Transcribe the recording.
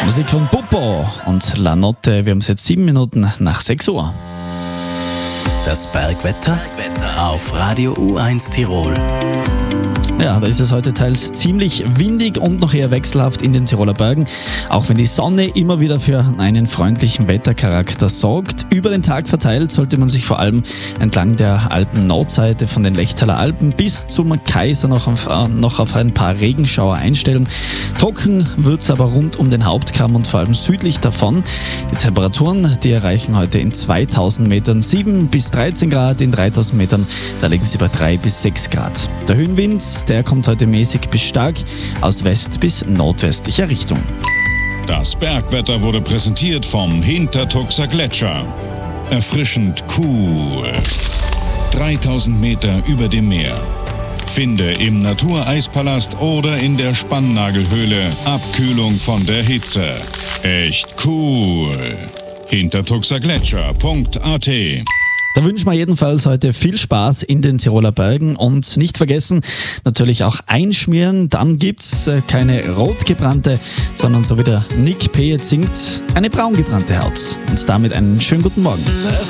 Musik von Popo und La Notte. Wir haben es jetzt 7 Minuten nach 6 Uhr. Das Bergwetter auf Radio U1 Tirol. Ja, da ist es heute teils ziemlich windig und noch eher wechselhaft in den Tiroler Bergen, auch wenn die Sonne immer wieder für einen freundlichen Wettercharakter sorgt. Über den Tag verteilt sollte man sich vor allem entlang der Alpen-Nordseite von den Lechtaler Alpen bis zum Kaiser noch auf ein paar Regenschauer einstellen. Trocken wird's aber rund um den Hauptkamm und vor allem südlich davon. Die Temperaturen, die erreichen heute in 2000 Metern 7 bis 13 Grad, in 3000 Metern, da liegen sie bei 3 bis 6 Grad. Der Höhenwind, der kommt heute mäßig bis stark aus west- bis nordwestlicher Richtung. Das Bergwetter wurde präsentiert vom Hintertuxer Gletscher. Erfrischend cool. 3000 Meter über dem Meer. Finde im Natureispalast oder in der Spannnagelhöhle Abkühlung von der Hitze. Echt cool. Hintertuxergletscher.at. Da wünschen wir jedenfalls heute viel Spaß in den Tiroler Bergen und nicht vergessen, natürlich auch einschmieren. Dann gibt's keine rotgebrannte, sondern so wie der Nick P. jetzt singt, eine braungebrannte Haut. Und damit einen schönen guten Morgen.